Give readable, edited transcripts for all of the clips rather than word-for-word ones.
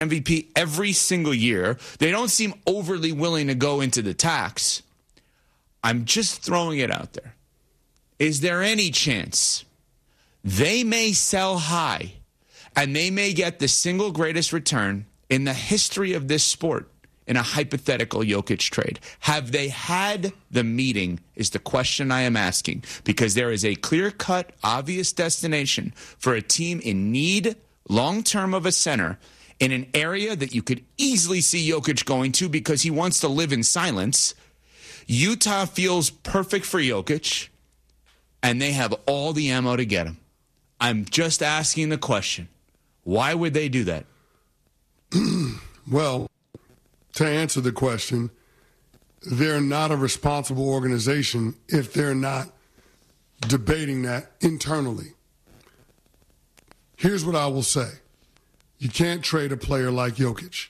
MVP every single year. They don't seem overly willing to go into the tax. I'm just throwing it out there. Is there any chance they may sell high and they may get the single greatest return in the history of this sport in a hypothetical Jokic trade? Have they had the meeting is the question I am asking, because there is a clear-cut, obvious destination for a team in need long-term of a center in an area that you could easily see Jokic going to because he wants to live in silence. Utah feels perfect for Jokic, and they have all the ammo to get him. I'm just asking the question. Why would they do that? Well, to answer the question, they're not a responsible organization if they're not debating that internally. Here's what I will say. You can't trade a player like Jokic.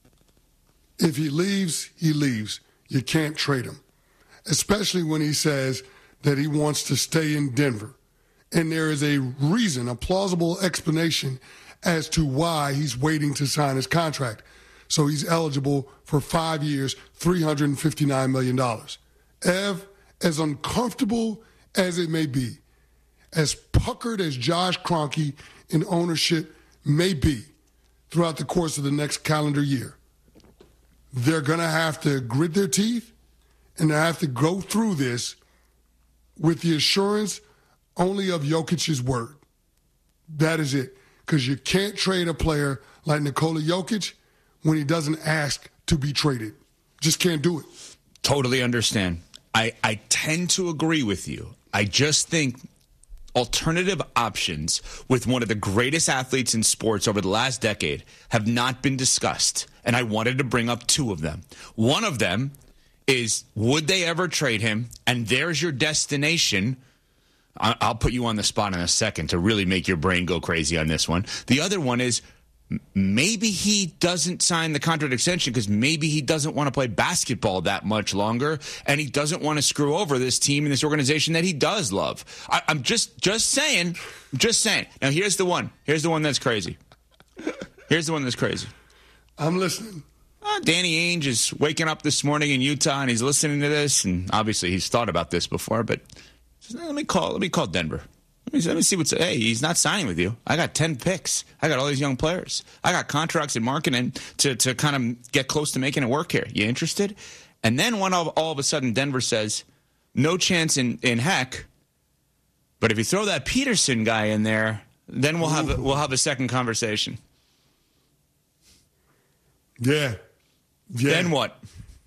If he leaves, he leaves. You can't trade him, especially when he says that he wants to stay in Denver. And there is a reason, a plausible explanation as to why he's waiting to sign his contract. So he's eligible for 5 years, $359 million. Ev, as uncomfortable as it may be, as puckered as Josh Kroenke in ownership may be throughout the course of the next calendar year, they're going to have to grit their teeth and they have to go through this with the assurance only of Jokic's word. That is it. Because you can't trade a player like Nikola Jokic when he doesn't ask to be traded. Just can't do it. Totally understand. I tend to agree with you. I just think alternative options with one of the greatest athletes in sports over the last decade have not been discussed. And I wanted to bring up two of them. One of them is, would they ever trade him? And there's your destination. I'll put you on the spot in a second to really make your brain go crazy on this one. The other one is, maybe he doesn't sign the contract extension because maybe he doesn't want to play basketball that much longer, and he doesn't want to screw over this team and this organization that he does love. I'm just saying. Now, here's the one. Here's the one that's crazy. I'm listening. Danny Ainge is waking up this morning in Utah, and he's listening to this, and obviously he's thought about this before, but let me call Denver. Let me see what's. Hey, he's not signing with you. I got 10 picks. I got all these young players. I got contracts in marketing to kind of get close to making it work here. You interested? And then all of a sudden Denver says, no chance in heck. But if you throw that Peterson guy in there, then we'll have a second conversation. Yeah. Then what?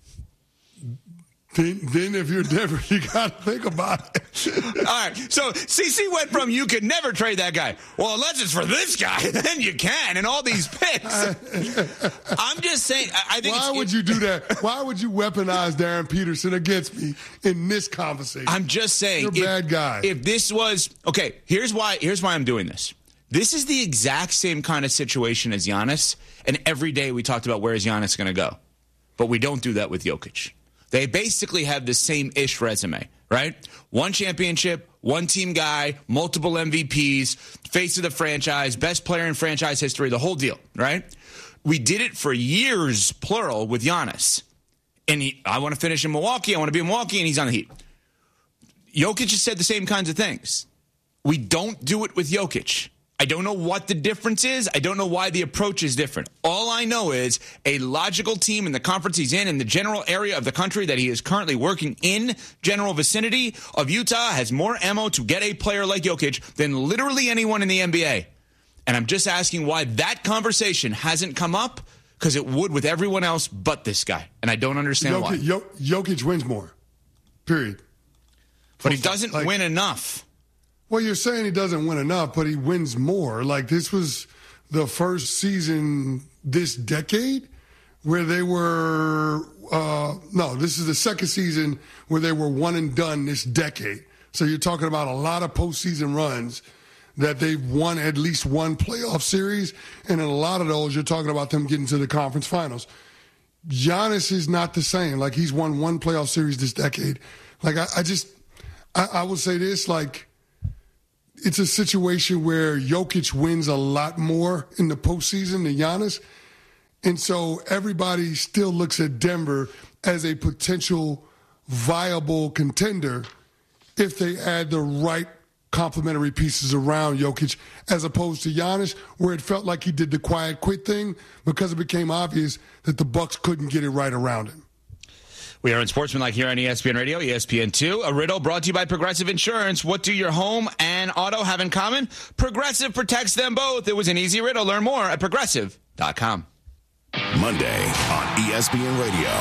Then if you're Denver, you got to think about it. All right. So CC went from you could never trade that guy. Well, unless it's for this guy, then you can. And all these picks. I'm just saying. I think. Why would you do that? Why would you weaponize Darren Peterson against me in this conversation? I'm just saying. You're a bad guy. If this was okay, here's why I'm doing this. This is the exact same kind of situation as Giannis. And every day we talked about where is Giannis going to go, but we don't do that with Jokic. They basically have the same-ish resume, right? One championship, one team guy, multiple MVPs, face of the franchise, best player in franchise history, the whole deal, right? We did it for years, plural, with Giannis. And I want to finish in Milwaukee, I want to be in Milwaukee, and he's on the Heat. Jokic has said the same kinds of things. We don't do it with Jokic. I don't know what the difference is. I don't know why the approach is different. All I know is a logical team in the conference he's in the general area of the country that he is currently working in, general vicinity of Utah, has more ammo to get a player like Jokic than literally anyone in the NBA. And I'm just asking why that conversation hasn't come up, because it would with everyone else but this guy. And I don't understand why. Jokic wins more, period. But he doesn't win enough. Well, you're saying he doesn't win enough, but he wins more. Like, this was the first season this decade where they were this is the second season where they were one and done this decade. So you're talking about a lot of postseason runs that they've won at least one playoff series, and in a lot of those, you're talking about them getting to the conference finals. Giannis is not the same. Like, he's won one playoff series this decade. Like, I would say this, like, it's a situation where Jokic wins a lot more in the postseason than Giannis. And so everybody still looks at Denver as a potential viable contender if they add the right complementary pieces around Jokic, as opposed to Giannis, where it felt like he did the quiet quit thing because it became obvious that the Bucks couldn't get it right around him. We are in Sportsmanlike here on ESPN Radio, ESPN2. A riddle brought to you by Progressive Insurance. What do your home and auto have in common? Progressive protects them both. It was an easy riddle. Learn more at Progressive.com. Monday on ESPN Radio.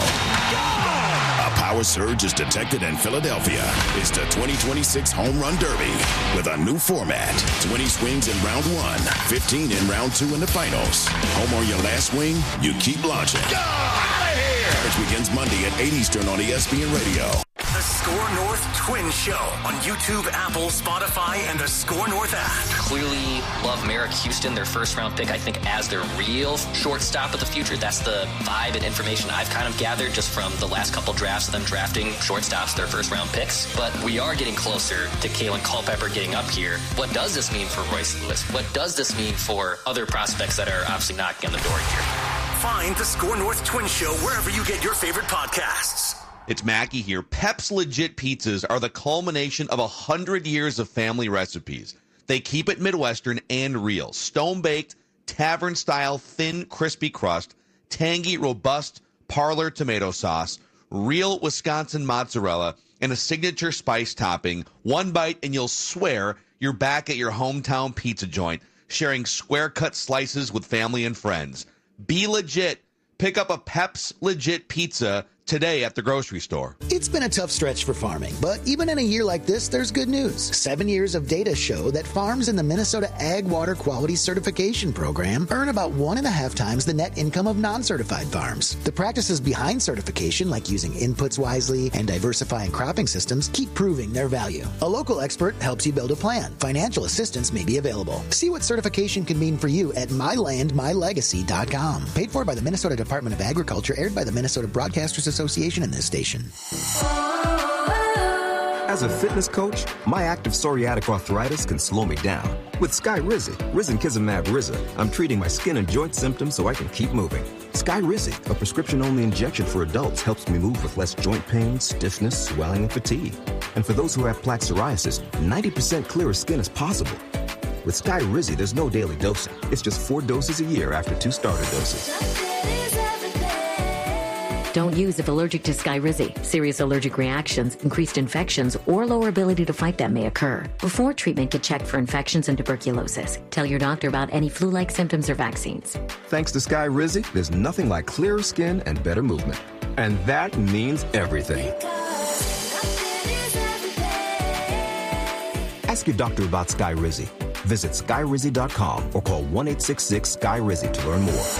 A power surge is detected in Philadelphia. It's the 2026 Home Run Derby with a new format. 20 swings in round 1, 15 in round 2 in the finals. Home or your last swing, you keep launching. Coverage begins Monday at 8 Eastern on ESPN Radio. The Score North Twin Show on YouTube, Apple, Spotify, and the Score North app. Clearly love Merrick Houston, their first-round pick, I think, as their real shortstop of the future. That's the vibe and information I've kind of gathered just from the last couple drafts of them drafting shortstops, their first-round picks. But we are getting closer to Kalen Culpepper getting up here. What does this mean for Royce Lewis? What does this mean for other prospects that are obviously knocking on the door here? Find the Score North Twin Show wherever you get your favorite podcasts. It's Mackie here. Pep's Legit Pizzas are the culmination of 100 years of family recipes. They keep it Midwestern and real. Stone-baked, tavern-style, thin, crispy crust, tangy, robust parlor tomato sauce, real Wisconsin mozzarella, and a signature spice topping. One bite and you'll swear you're back at your hometown pizza joint, sharing square-cut slices with family and friends. Be legit. Pick up a Pep's Legit Pizza today at the grocery store. It's been a tough stretch for farming, but even in a year like this, there's good news. 7 years of data show that farms in the Minnesota Ag Water Quality Certification Program earn about 1.5 times the net income of non-certified farms. The practices behind certification, like using inputs wisely and diversifying cropping systems, keep proving their value. A local expert helps you build a plan. Financial assistance may be available. See what certification can mean for you at mylandmylegacy.com. Paid for by the Minnesota Department of Agriculture, aired by the Minnesota Broadcasters Association and this station. As a fitness coach, my active psoriatic arthritis can slow me down. With Skyrizi, Risankizumab Riza, I'm treating my skin and joint symptoms so I can keep moving. Skyrizi, a prescription-only injection for adults, helps me move with less joint pain, stiffness, swelling, and fatigue. And for those who have plaque psoriasis, 90% clearer skin is possible. With Skyrizi, there's no daily dosing. It's just 4 doses a year after 2 starter doses. Don't use if allergic to Skyrizi. Serious allergic reactions, increased infections, or lower ability to fight them may occur. Before treatment, get checked for infections and tuberculosis. Tell your doctor about any flu-like symptoms or vaccines. Thanks to Skyrizi, there's nothing like clearer skin and better movement. And that means everything. Ask your doctor about Skyrizi. Visit Skyrizi.com or call 1-866-SKY-RIZI to learn more.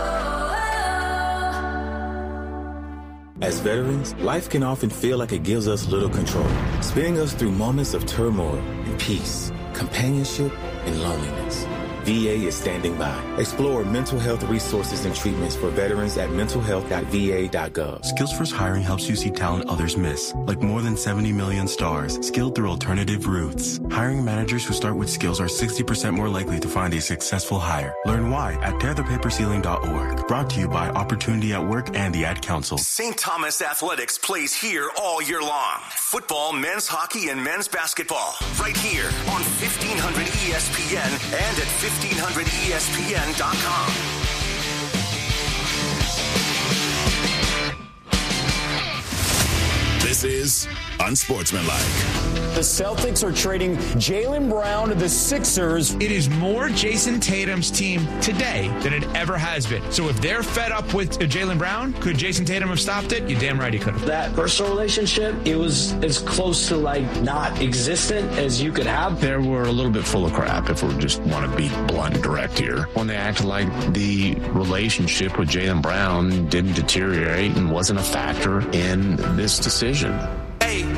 As veterans, life can often feel like it gives us little control, spinning us through moments of turmoil and peace, companionship and loneliness. VA is standing by. Explore mental health resources and treatments for veterans at mentalhealth.va.gov. Skills First Hiring helps you see talent others miss, like more than 70 million stars, skilled through alternative routes. Hiring managers who start with skills are 60% more likely to find a successful hire. Learn why at tearthepaperceiling.org. Brought to you by Opportunity at Work and the Ad Council. St. Thomas Athletics plays here all year long. Football, men's hockey, and men's basketball. Right here on 1500 ESPN and at 1500ESPN.com. This is Unsportsmanlike. The Celtics are trading Jaylen Brown to the Sixers. It is more Jason Tatum's team today than it ever has been. So if they're fed up with Jaylen Brown, could Jason Tatum have stopped it? You're damn right he could have. That personal relationship, it was as close to not existent as you could have. They were a little bit full of crap, if we just want to be blunt and direct here. When they acted like the relationship with Jaylen Brown didn't deteriorate and wasn't a factor in this decision. Hey,